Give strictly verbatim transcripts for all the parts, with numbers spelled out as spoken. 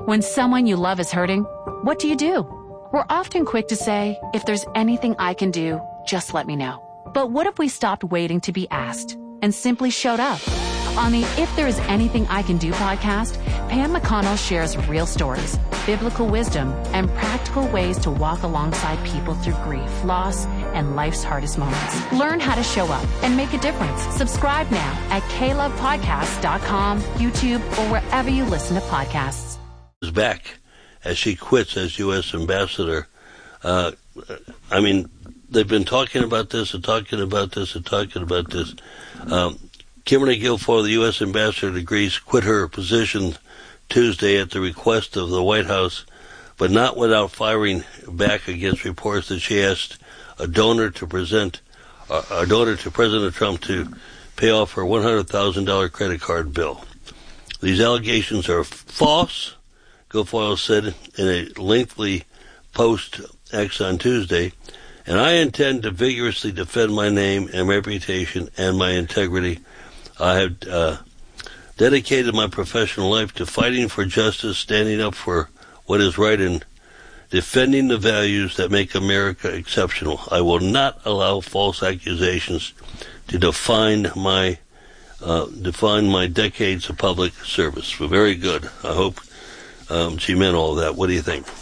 When someone you love is hurting, what do you do? We're often quick to say, if there's anything I can do, just let me know. But what if we stopped waiting to be asked and simply showed up? On the If There Is Anything I Can Do podcast, Pam McConnell shares real stories, biblical wisdom, and practical ways to walk alongside people through grief, loss, and life's hardest moments. Learn how to show up and make a difference. Subscribe now at k love podcast dot com, YouTube, or wherever you listen to podcasts. Is back as she quits as U S ambassador. Uh, I mean, they've been talking about this and talking about this and talking about this. Um, Kimberly Guilfoyle, the U S ambassador to Greece, quit her position Tuesday at the request of the White House, but not without firing back against reports that she asked a donor to present uh, a donor to President Trump to pay off her one hundred thousand dollars credit card bill. These allegations are false, Guilfoyle said in a lengthy post X on Tuesday, and I intend to vigorously defend my name and reputation and my integrity. I have uh, dedicated my professional life to fighting for justice, standing up for what is right, and defending the values that make America exceptional. I will not allow false accusations to define my uh, define my decades of public service. Well, very good. I hope um, she meant all that. What do you think?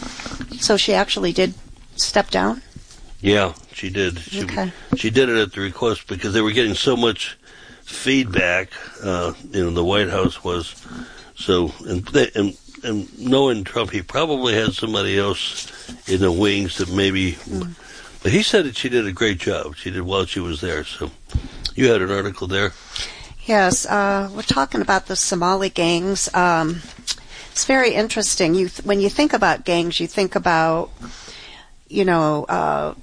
So she actually did step down? Yeah, she did. She, okay. She did it at the request because they were getting so much feedback. Uh, you know, the White House was so, and, they, and and knowing Trump, he probably had somebody else in the wings that maybe. Mm. But he said that she did a great job. She did while she was there. So, you had an article there. Yes, uh, we're talking about the Somali gangs. Um, it's very interesting. You th- when you think about gangs, you think about, you know, uh,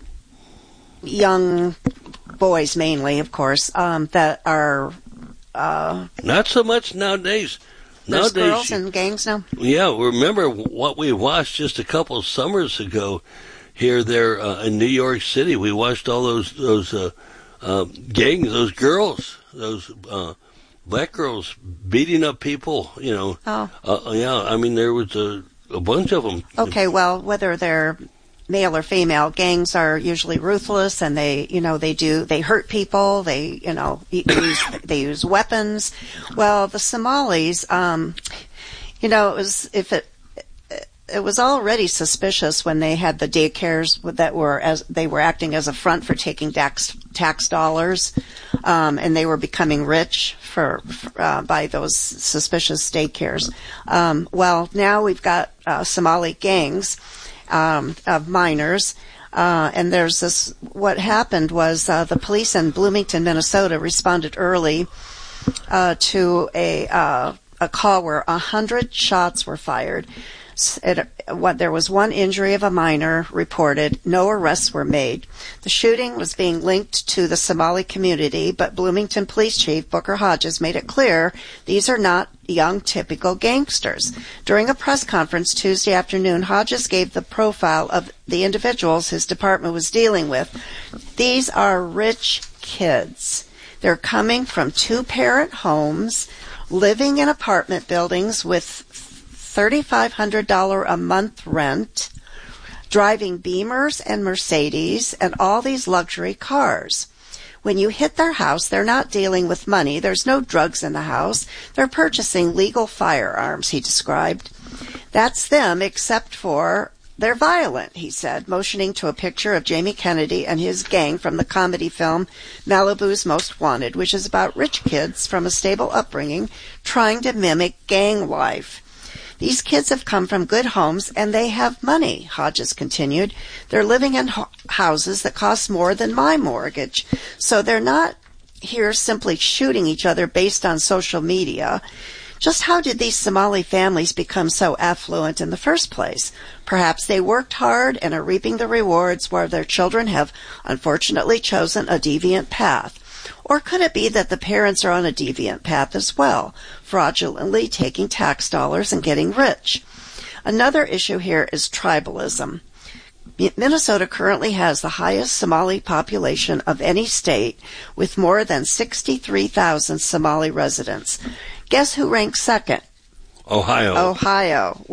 young boys mainly, of course, um, that are uh, not so much nowadays. There's Nowadays, girls in gangs now. Yeah, remember what we watched just a couple of summers ago here, there uh, in New York City. We watched all those those uh, uh, gangs, those girls, those uh, black girls beating up people. You know, oh, uh, yeah. I mean, there was a, a bunch of them. Okay, well, whether they're male or female, gangs are usually ruthless, and they, you know, they do, they hurt people, they, you know, use, they use weapons. Well, the Somalis, um, you know, it was, if it, it was already suspicious when they had the daycares that were, as they were acting as a front for taking tax, tax dollars, um, and they were becoming rich for, uh, by those suspicious daycares. Um, well, now we've got, uh, Somali gangs, Um, of minors, uh, and there's this, what happened was uh, the police in Bloomington, Minnesota responded early uh, to a uh, a call where a hundred shots were fired. It, what, there was one injury of a minor reported. No arrests were made. The shooting was being linked to the Somali community, but Bloomington Police Chief Booker Hodges made it clear these are not young, typical gangsters. During a press conference Tuesday afternoon, Hodges gave the profile of the individuals his department was dealing with. These are rich kids. They're coming from two-parent homes, living in apartment buildings with thirty-five hundred dollars a month rent, driving Beamers and Mercedes and all these luxury cars. When you hit their house, they're not dealing with money. There's no drugs in the house. They're purchasing legal firearms, he described. That's them, except for they're violent, he said, motioning to a picture of Jamie Kennedy and his gang from the comedy film Malibu's Most Wanted, which is about rich kids from a stable upbringing trying to mimic gang life. These kids have come from good homes, and they have money, Hodges continued. They're living in ho- houses that cost more than my mortgage. So they're not here simply shooting each other based on social media. Just how did these Somali families become so affluent in the first place? Perhaps they worked hard and are reaping the rewards, while their children have unfortunately chosen a deviant path. Or could it be that the parents are on a deviant path as well, fraudulently taking tax dollars and getting rich? Another issue here is tribalism. Minnesota currently has the highest Somali population of any state, with more than sixty-three thousand Somali residents. Guess who ranks second? Ohio. Ohio.